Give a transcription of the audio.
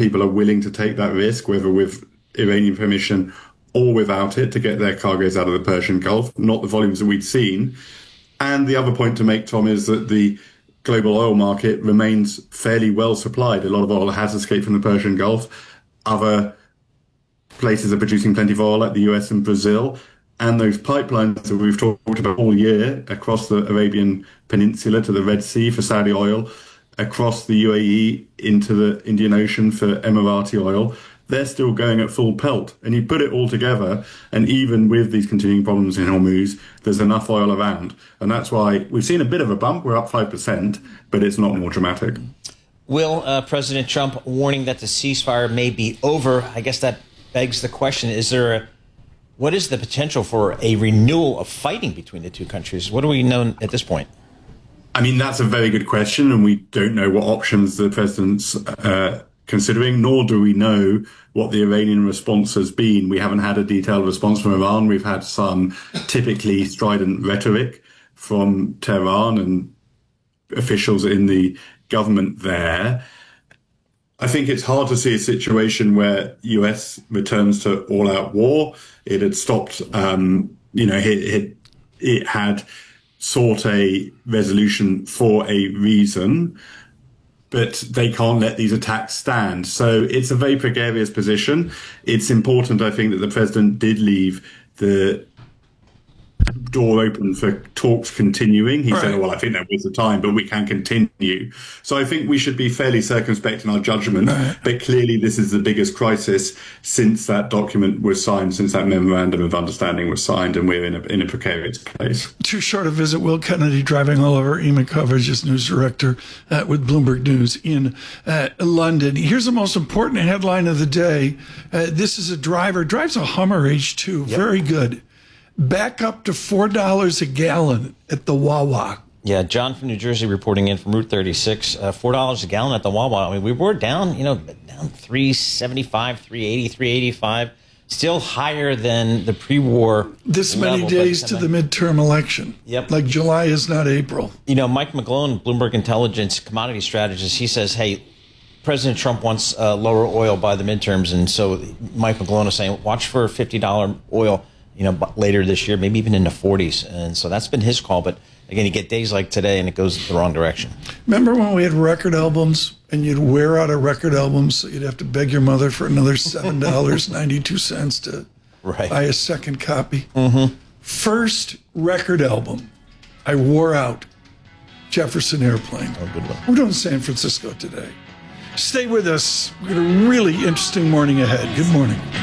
people are willing to take that risk, whether with Iranian permission or without it, to get their cargoes out of the Persian Gulf, not the volumes that we'd seen. And the other point to make, Tom, is that the global oil market remains fairly well supplied. A lot of oil has escaped from the Persian Gulf. Other places are producing plenty of oil, like the US and Brazil. And those pipelines that we've talked about all year across the Arabian Peninsula to the Red Sea for Saudi oil, across the UAE into the Indian Ocean for Emirati oil, they're still going at full pelt. And you put it all together, and even with these continuing problems in Hormuz, there's enough oil around. And that's why we've seen a bit of a bump. We're up 5%, but it's not more dramatic. Will President Trump warning that the ceasefire may be over? I guess that begs the question, what is the potential for a renewal of fighting between the two countries? What do we know at this point? I mean, that's a very good question, and we don't know what options the president's considering, nor do we know what the Iranian response has been. We haven't had a detailed response from Iran. We've had some typically strident rhetoric from Tehran and officials in the government there. I think it's hard to see a situation where US returns to all-out war. It had stopped, it had sought a resolution for a reason, but they can't let these attacks stand. So it's a very precarious position. It's important, I think, that the president did leave the door open for talks continuing. He said, well, I think that was the time, but we can continue. So I think we should be fairly circumspect in our judgment. But clearly this is the biggest crisis since that document was signed, since that memorandum of understanding was signed, and we're in a precarious place. Too short a visit. Will Kennedy, driving all of our EMA coverage as news director with Bloomberg News in London. Here's the most important headline of the day. This is a driver, drives a Hummer H2. Yep. Very good. Back up to $4 a gallon at the Wawa. Yeah, John from New Jersey reporting in from Route 36. $4 a gallon at the Wawa. I mean, we were down, down $3.75, $3.80, $3.85. Still higher than the pre-war. This many days to the midterm election. Yep. Like July is not April. Mike McGlone, Bloomberg Intelligence commodity strategist, he says, hey, President Trump wants lower oil by the midterms. And so Mike McGlone is saying, watch for $50 oil, later this year, maybe even in the 40s. And so that's been his call. But again, you get days like today and it goes the wrong direction. Remember when we had record albums and you'd wear out a record album, so you'd have to beg your mother for another $7.92 to buy a second copy? Mm-hmm. First record album I wore out, Jefferson Airplane. Oh, good one. We're doing San Francisco today. Stay with us. We've got a really interesting morning ahead. Good morning.